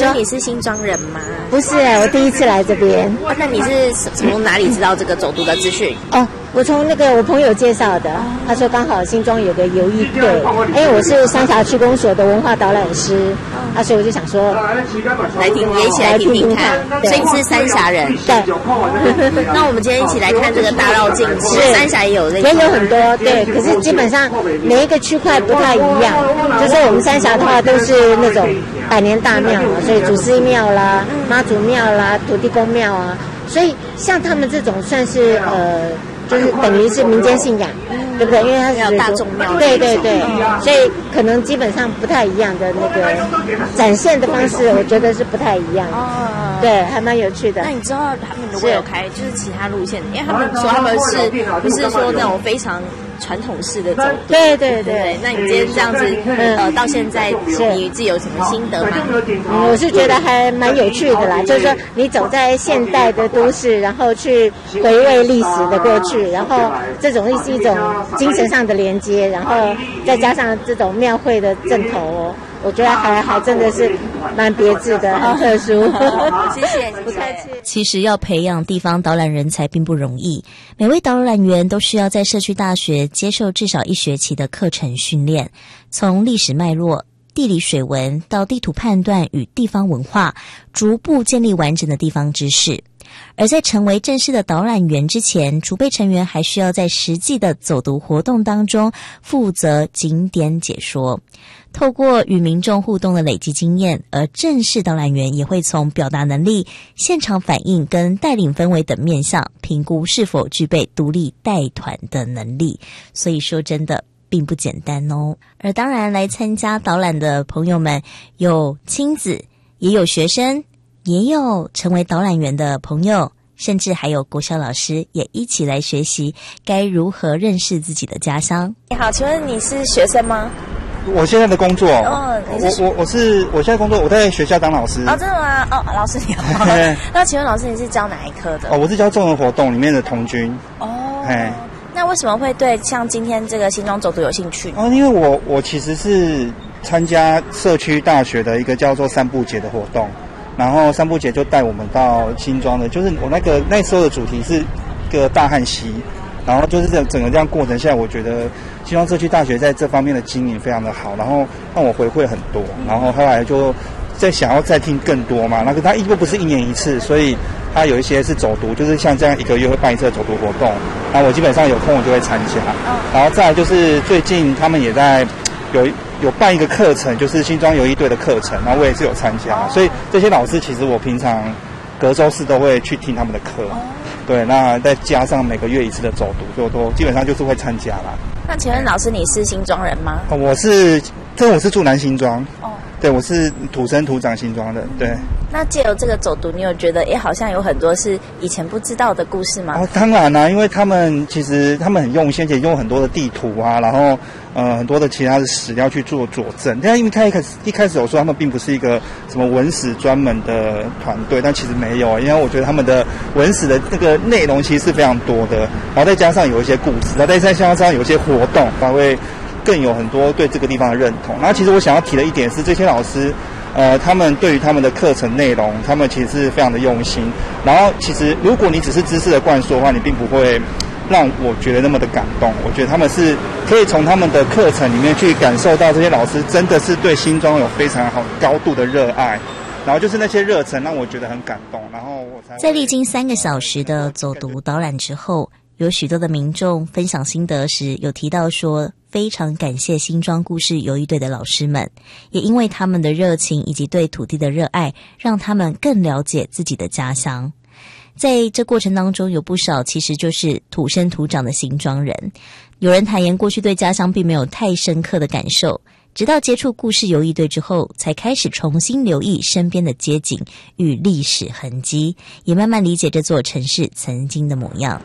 说你是新庄人吗？ 不是，我第一次来这边。 那你是从哪里知道这个走读的资讯？ 我从我朋友介绍的，他说刚好新庄有个游艺队，我是三峡区公所的文化导览师，所以我就想说来听，也一起来听听看。所以你是三峡人？ 对。 那我们今天一起来看这个大绕境，其实三峡也有很多，对，可是基本上每一个区块不太一样，就是我们三峡的话都是那种百年大庙嘛，所以祖师庙啦、妈祖庙啦、土地公庙啊，所以像他们这种算是就是等于是民间信仰，对不对？因为它是大众庙， 对，所以可能基本上不太一样的那个展现的方式，我觉得是不太一样。对，还蛮有趣的。 那你知道他们如果有开就是其他路线，因为他们说他们是不是说那种非常传统式的走读？ 对。 那你今天这样子，到现在你自己有什么心得吗？ 我是觉得还蛮有趣的啦，就是说你走在现代的都市，然后去回味历史的过去，然后这种是一种精神上的连接，然后再加上这种庙会的阵头我觉得还真的是蛮别致的，很特殊。 谢谢， 不客气。 其实要培养地方导览人才并不容易，每位导览员都需要在社区大学接受至少1学期的课程训练，从历史脉络、地理水文到地图判断与地方文化，逐步建立完整的地方知识。而在成为正式的导览员之前，储备成员还需要在实际的走读活动当中负责景点解说，透过与民众互动的累积经验，而正式导览员也会从表达能力、现场反应跟带领氛围等面向评估是否具备独立带团的能力。所以说真的并不简单哦。而当然来参加导览的朋友们有亲子，也有学生，也有成为导览员的朋友，甚至还有国小老师也一起来学习该如何认识自己的家乡。 你好，请问你是学生吗？ 我现在的工作，我现在工作，我在学校当老师。 真的吗？老师你好。那请问老师你是教哪一科的？ 我是教综合活动里面的童军。 那为什么会对像今天这个新庄走读有兴趣呢？ 因为我其实是参加社区大学的一个叫做散步节的活动，然后散步节就带我们到新庄的，就是我那时候的主题是个大汉溪，然后就是整个这样过程下来，我觉得新庄社区大学在这方面的经营非常的好，然后让我回馈很多，然后后来就想要再听更多嘛。它又不是1年1次，所以它有一些是走读，就是像这样1个月会办一次的走读活动，然后我基本上有空我就会参加。然后再来就是最近他们也在有办一个课程，就是新庄游艺队的课程，然后我也是有参加，所以这些老师其实我平常隔周4都会去听他们的课。对，那再加上每个月1次的走读，所以我都基本上就是会参加啦。 那请问老师你是新庄人吗？ 我是住南新庄。对，我是土生土长新庄的。对。 那借由这个走读，你有觉得好像有很多是以前不知道的故事吗？ 当然啦，因为他们很用心，而且用很多的地图啊，然后很多的其他的史料去做佐证。但因为他一开始有说他们并不是一个什么文史专门的团队，但其实没有，因为我觉得他们的文史的那个内容其实是非常多的，然后再加上有一些故事，然后再加上有一些活动，才会更有很多对这个地方的认同。然后其实我想要提的一点是，这些老师他们对于他们的课程内容，他们其实是非常的用心。然后其实如果你只是知识的灌输的话，你并不会让我觉得那么的感动。我觉得他们是可以从他们的课程里面去感受到这些老师真的是对新庄有非常好高度的热爱，然后就是那些热忱让我觉得很感动。然后我才在历经3个小时的走读导览之后，有许多的民众分享心得时有提到说，非常感谢新庄故事游艺队的老师们，也因为他们的热情以及对土地的热爱，让他们更了解自己的家乡。在这过程当中，有不少其实就是土生土长的新庄人，有人坦言过去对家乡并没有太深刻的感受，直到接触故事游艺队之后，才开始重新留意身边的街景与历史痕迹，也慢慢理解这座城市曾经的模样。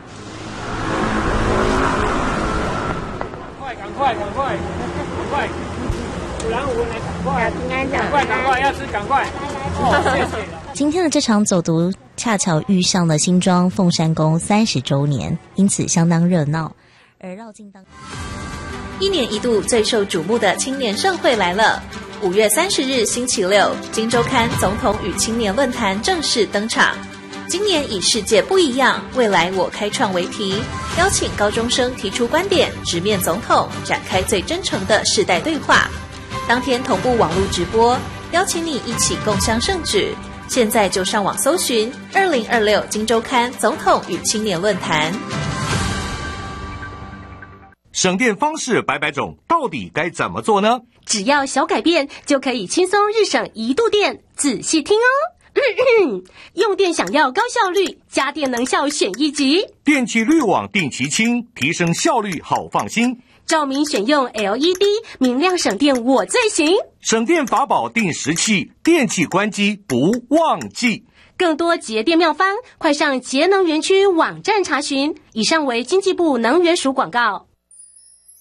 快！5然5来赶快！赶快要吃赶快！谢谢。 今天的这场走读恰巧遇上了新庄凤山宫30周年，因此相当热闹。而绕境当 1年1度最受瞩目的青年盛会来了。 5月30日星期六，今周刊总统与青年论坛正式登场。今年以世界不一样，未来我开创为题，邀请高中生提出观点，直面总统，展开最真诚的世代对话。当天同步网络直播，邀请你一起共襄盛举。现在就上网搜寻2026今周刊总统与青年论坛。 省电方式百百种，到底该怎么做呢？ 只要小改变，就可以轻松日省1度电。仔细听哦。用电想要高效率，家电能效选1级。 电器滤网定期清，提升效率好放心。 照明选用 LED， 明亮省电我最行。 省电法宝定时器，电器关机不忘记。 更多节电妙方，快上节能园区网站查询。以上为经济部能源署广告。